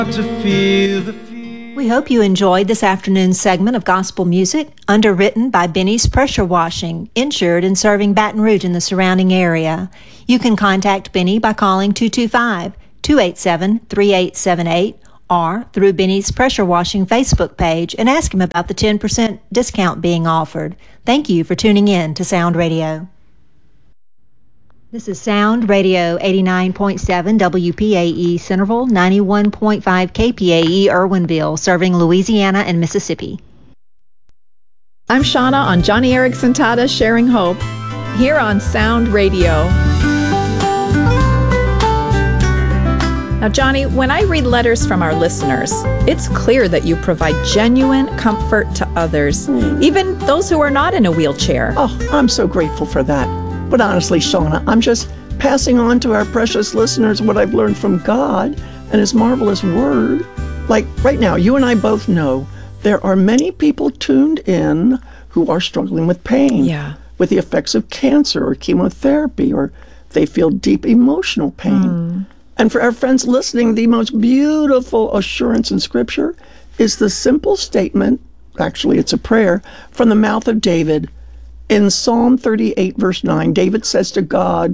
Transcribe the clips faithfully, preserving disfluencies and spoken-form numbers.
To feel the We hope you enjoyed this afternoon's segment of gospel music, underwritten by Benny's Pressure Washing, insured and serving Baton Rouge and the surrounding area. You can contact Benny by calling two two five, two eight seven, three eight seven eight or through Benny's Pressure Washing Facebook page and ask him about the ten percent discount being offered. Thank you for tuning in to Sound Radio. This is Sound Radio eighty-nine point seven W P A E Centerville, ninety-one point five K P A E Irwinville, serving Louisiana and Mississippi. I'm Shauna on Johnny Erickson Tata Sharing Hope, here on Sound Radio. Now, Johnny, when I read letters from our listeners, it's clear that you provide genuine comfort to others, mm. even those who are not in a wheelchair. Oh, I'm so grateful for that. But honestly, Shauna, I'm just passing on to our precious listeners what I've learned from God and His marvelous Word. Like right now, you and I both know there are many people tuned in who are struggling with pain, yeah. with the effects of cancer or chemotherapy, or they feel deep emotional pain. Mm. And for our friends listening, the most beautiful assurance in Scripture is the simple statement, actually it's a prayer, from the mouth of David. In Psalm thirty-eight, verse nine, David says to God,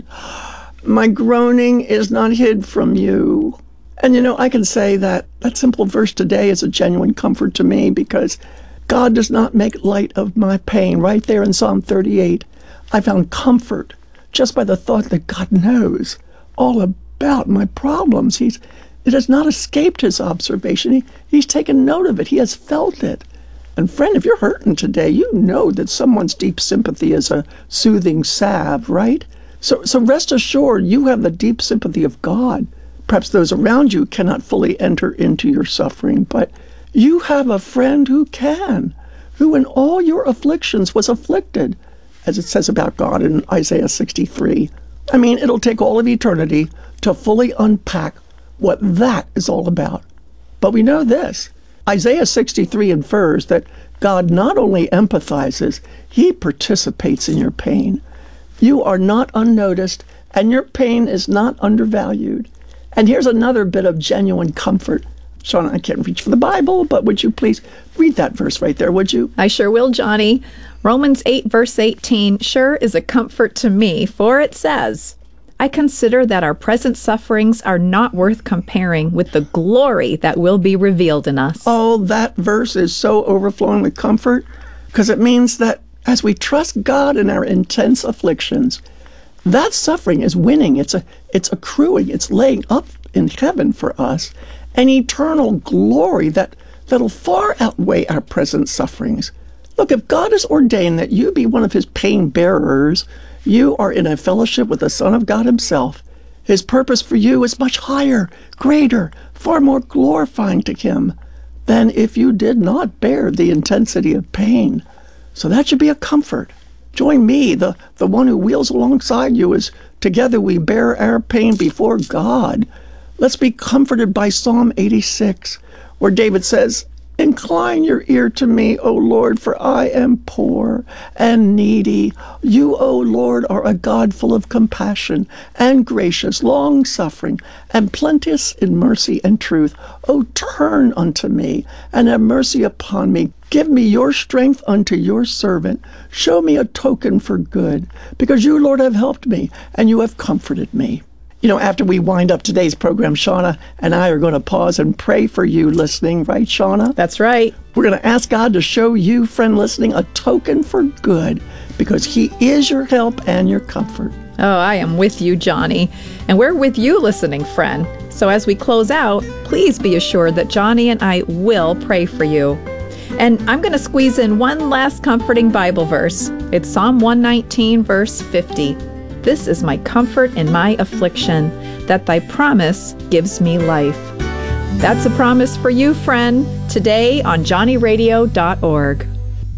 "My groaning is not hid from you." And you know, I can say that that simple verse today is a genuine comfort to me because God does not make light of my pain. Right there in Psalm thirty-eight, I found comfort just by the thought that God knows all about my problems. He's, it has not escaped His observation. He, he's taken note of it. He has felt it. And friend, if you're hurting today, you know that someone's deep sympathy is a soothing salve, right? So so rest assured, you have the deep sympathy of God. Perhaps those around you cannot fully enter into your suffering, but you have a friend who can, who in all your afflictions was afflicted, as it says about God in Isaiah sixty-three. I mean, it'll take all of eternity to fully unpack what that is all about. But we know this. Isaiah sixty-three infers that God not only empathizes, He participates in your pain. You are not unnoticed, and your pain is not undervalued. And here's another bit of genuine comfort. Shauna, I can't reach for the Bible, but would you please read that verse right there, would you? I sure will, Johnny. Romans eight, verse eighteen, sure is a comfort to me, for it says, I consider that our present sufferings are not worth comparing with the glory that will be revealed in us. Oh, that verse is so overflowing with comfort, because it means that as we trust God in our intense afflictions, that suffering is winning. It's a, it's accruing. It's laying up in heaven for us an eternal glory that, that'll far outweigh our present sufferings. Look, if God has ordained that you be one of His pain bearers, you are in a fellowship with the Son of God Himself. His purpose for you is much higher, greater, far more glorifying to Him than if you did not bear the intensity of pain. So that should be a comfort. Join me, the, the one who wheels alongside you, as together we bear our pain before God. Let's be comforted by Psalm eighty-six, where David says, incline your ear to me, O Lord, for I am poor and needy. You, O Lord, are a God full of compassion and gracious, long-suffering, and plenteous in mercy and truth. O turn unto me and have mercy upon me. Give me your strength unto your servant. Show me a token for good, because you, Lord, have helped me, and you have comforted me. You know, after we wind up today's program, Shauna and I are going to pause and pray for you listening, right, Shauna? That's right. We're going to ask God to show you, friend listening, a token for good, because He is your help and your comfort. Oh, I am with you, Johnny. And we're with you, listening friend. So as we close out, please be assured that Johnny and I will pray for you. And I'm going to squeeze in one last comforting Bible verse. It's Psalm one nineteen, verse fifty. This is my comfort in my affliction, that thy promise gives me life. That's a promise for you, friend, today on johnny radio dot org.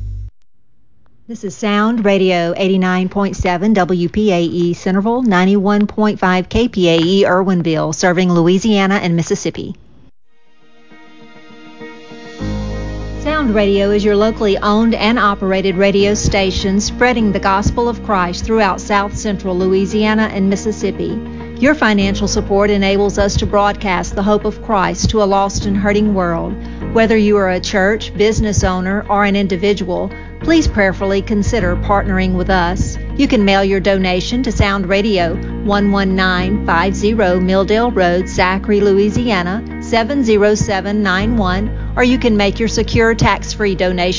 This is Sound Radio eighty-nine point seven W P A E Centerville, ninety-one point five K P A E Irwinville, serving Louisiana and Mississippi. Sound Radio is your locally owned and operated radio station spreading the gospel of Christ throughout South Central Louisiana and Mississippi. Your financial support enables us to broadcast the hope of Christ to a lost and hurting world. Whether you are a church, business owner, or an individual, please prayerfully consider partnering with us. You can mail your donation to Sound Radio, one one nine five zero Milldale Road, Zachary, Louisiana, seven zero seven nine one, or you can make your secure tax-free donation